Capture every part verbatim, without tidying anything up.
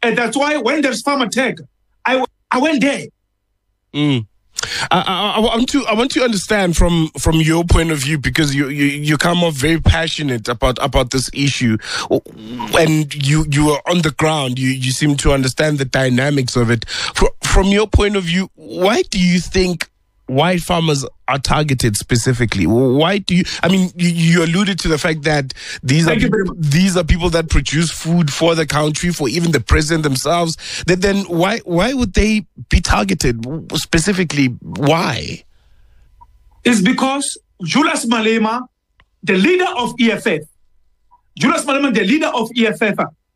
And that's why when there's farm attack, I, I went there. Mm. I, I, I want to I want to understand from from your point of view, because you you, you come off very passionate about, about this issue, and you you are on the ground. You you seem to understand the dynamics of it. For, from your point of view, why do you think white farmers are targeted specifically? Why do you? I mean, you, you alluded to the fact that these Thank are these are people that produce food for the country, for even the president themselves. That then why why would they be targeted specifically? Why? It's because Julius Malema, the leader of E F F, Julius Malema, the leader of E F F,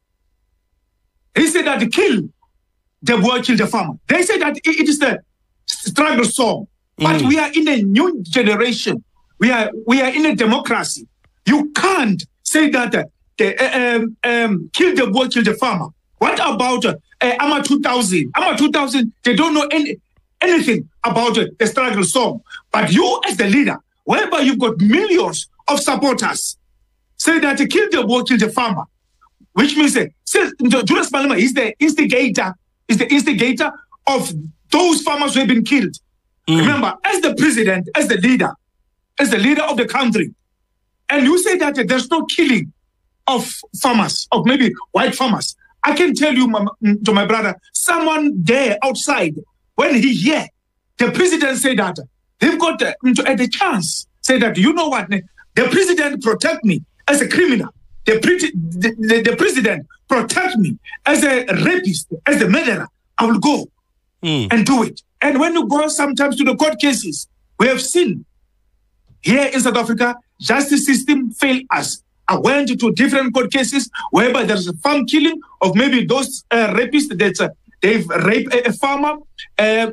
he said that kill the boy, kill the farmer. They said that it is the struggle song. But mm. we are in a new generation. We are we are in a democracy. You can't say that uh, the, uh, um, um, kill the boy, kill the farmer. What about uh, uh, A M A two thousand? A M A two thousand, they don't know any, anything about uh, the struggle song. But you as the leader, whereby you've got millions of supporters, say that uh, kill the boy, kill the farmer. Which means uh, Julius Malema is the instigator, is the instigator of those farmers who have been killed. Mm. Remember, as the president, as the leader, as the leader of the country, and you say that there's no killing of farmers, of maybe white farmers. I can tell you, my, to my brother, someone there outside, when he hear the president say that, they've got the, the chance, say that, you know what, the president protect me as a criminal. The, the, the, the president protect me as a rapist, as a murderer. I will go mm. and do it. And when you go sometimes to the court cases, we have seen here in South Africa, justice system fail us. I went to different court cases whereby there's a farm killing of maybe those uh, rapists that uh, they've raped a, a farmer. Uh,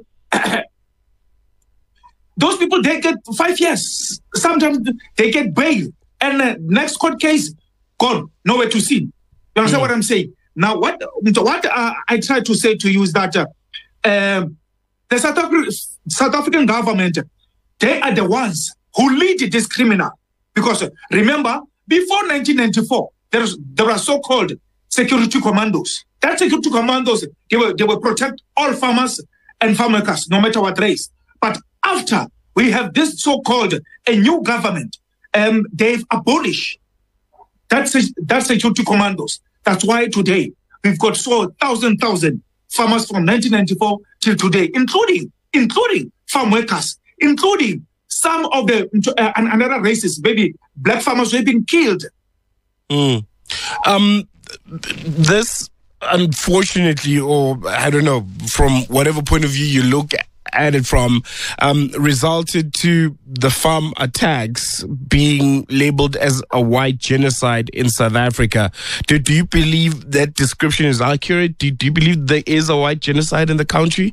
those people, they get five years. Sometimes they get bail. And uh, next court case, gone, nowhere to see. You understand mm. what I'm saying? Now, what, what uh, I try to say to you is that uh, uh, the South African, South African government, they are the ones who lead this criminal. Because uh, remember, before nineteen ninety-four, there, was, there were so-called security commandos. That security commandos, they will, they will protect all farmers and farm workers, no matter what race. But after we have this so-called a new government, um, they've abolished that, that security commandos. That's why today we've got so thousand, thousand farmers from nineteen ninety-four till today, including including farm workers, including some of the uh, another races, maybe black farmers who have been killed. Mm. Um, this, unfortunately, or I don't know, from whatever point of view you look at it from, um, resulted to the farm attacks being labeled as a white genocide in South Africa. Do, do you believe that description is accurate? Do, do you believe there is a white genocide in the country?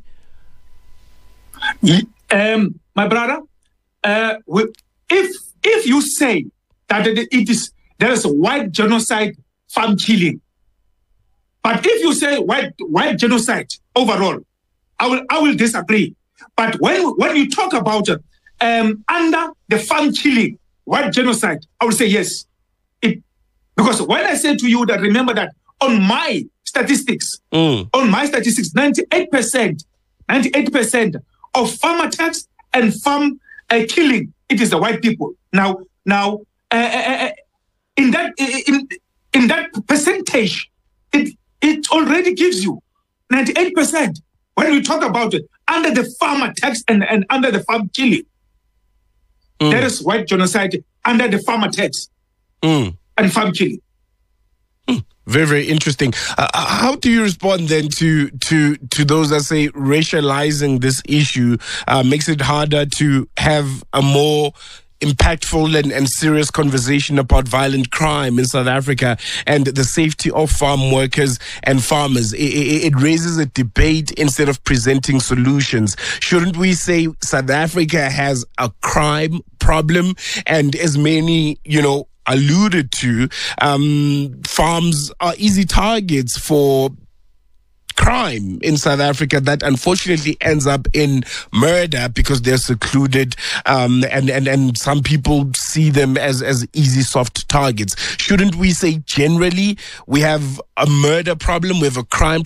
Um, my brother, uh, if if you say that it is there is a white genocide farm killing, but if you say white white genocide overall, I will I will disagree. But when when you talk about uh, um, under the farm killing, white genocide, I will say yes. It, because when I say to you that, remember that on my statistics, mm. on my statistics, ninety-eight percent, ninety-eight percent of farm attacks and farm uh, killing, it is the white people. Now, now, uh, uh, in that in in that percentage, it it already gives you ninety-eight percent. When we talk about it, under the farm attacks and, and under the farm killing, mm. there is white genocide under the farm attacks mm. and farm killing. Mm. Very, very interesting. Uh, how do you respond then to to to those that say racializing this issue uh, makes it harder to have a more impactful and, and serious conversation about violent crime in South Africa and the safety of farm workers and farmers? It, it, it raises a debate instead of presenting solutions. Shouldn't we say South Africa has a crime problem, and as many, you know, alluded to, um, farms are easy targets for crime in South Africa that unfortunately ends up in murder because they're secluded, um, and, and, and some people see them as, as easy, soft targets. Shouldn't we say generally we have a murder problem, we have a crime